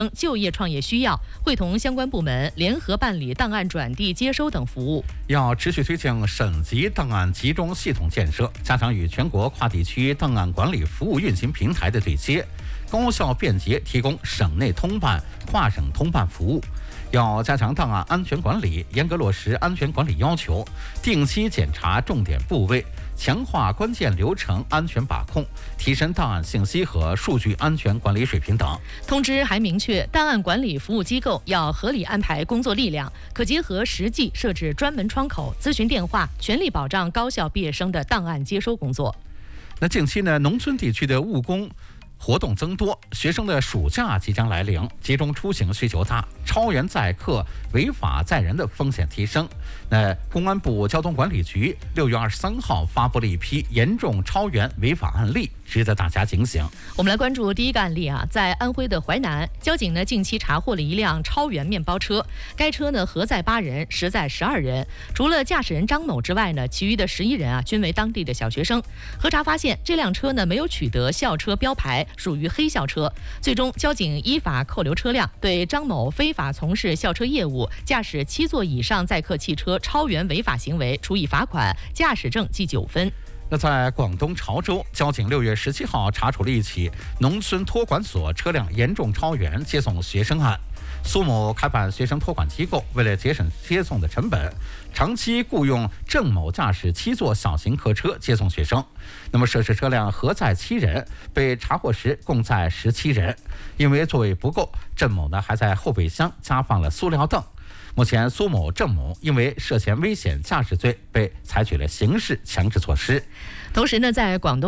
就业创业需要，会同相关部门联合办理档案转递接收等服务。 要持续推进省级档案集中系统建设，加强与全国跨地区档案管理服务运行平台的对接，高效便捷提供省内通办、跨省通办服务。要加强档案安全管理，严格落实安全管理要求，定期检查重点部位，强化关键流程安全把控，提升档案信息和数据安全管理水平等。 通知还明确，档案管理服务机构要合理安排工作力量，可结合实际设置专门窗口、咨询电话，全力保障高校毕业生的档案接收工作。 那近期呢，农村地区的务工活动增多，学生的暑假即将来临，集中出行需求大，超员载客、违法载人的风险提升。那公安部交通管理局6月23号发布了一批严重超员违法案例，值得大家警醒。 我们来关注第一个案例啊，在安徽的淮南，交警呢近期查获了一辆超员面包车，该车呢核载8人，实载12人，除了驾驶人张某之外呢，其余的11人啊均为当地的小学生。核查发现，这辆车呢没有取得校车标牌，属于黑校车。最终，交警依法扣留车辆，对张某非法从事校车业务、驾驶7座以上载客汽车超员违法行为处以罚款，驾驶证记9分。 那在广东潮州，交警6月17号查处了一起农村托管所车辆严重超员接送学生案。苏某开办学生托管机构，为了节省接送的成本，长期雇用郑某驾驶7座小型客车接送学生。那么涉事车辆核载7人，被查获时共载17人。因为座位不够，郑某呢还在后备箱加放了塑料凳。目前，苏某、郑某因为涉嫌危险驾驶罪被采取了刑事强制措施。 同时呢，在广东